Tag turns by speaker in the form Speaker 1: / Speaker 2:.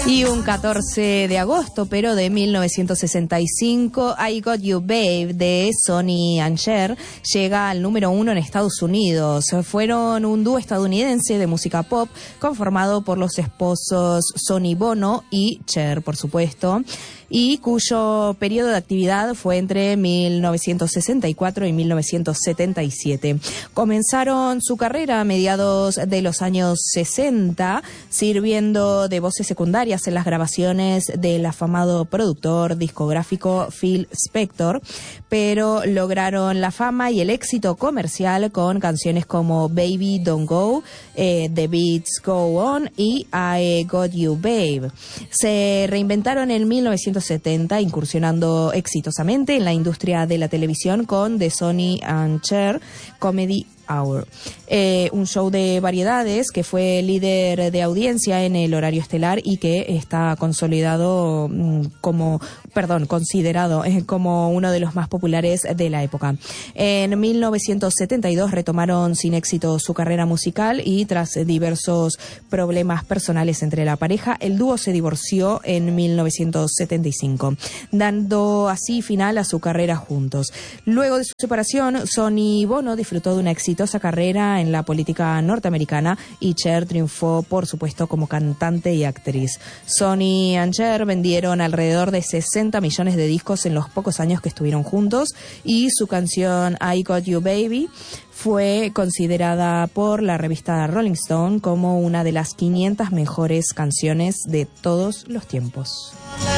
Speaker 1: Y un 14 de agosto, pero de 1965, I Got You Babe de Sonny and Cher llega al número 1 en Estados Unidos. Fueron un dúo estadounidense de música pop conformado por los esposos Sonny Bono y Cher, por supuesto, y cuyo periodo de actividad fue entre 1964 y 1977. Comenzaron su carrera a mediados de los años 60, sirviendo de voces secundarias en las grabaciones del afamado productor discográfico Phil Spector, pero lograron la fama y el éxito comercial con canciones como Baby Don't Go, The Beats Go On y I Got You Babe. Se reinventaron en 1970, incursionando exitosamente en la industria de la televisión con The Sonny and Cher Comedy Hour, un show de variedades que fue líder de audiencia en el horario estelar y que está considerado como uno de los más populares de la época. En 1972 retomaron sin éxito su carrera musical y tras diversos problemas personales entre la pareja, el dúo se divorció en 1975, dando así final a su carrera juntos. Luego de su separación, Sonny Bono disfrutó de una exitosa carrera en la política norteamericana y Cher triunfó, por supuesto, como cantante y actriz. Sonny and Cher vendieron alrededor de 60 millones de discos en los pocos años que estuvieron juntos y su canción I Got You Baby fue considerada por la revista Rolling Stone como una de las 500 mejores canciones de todos los tiempos.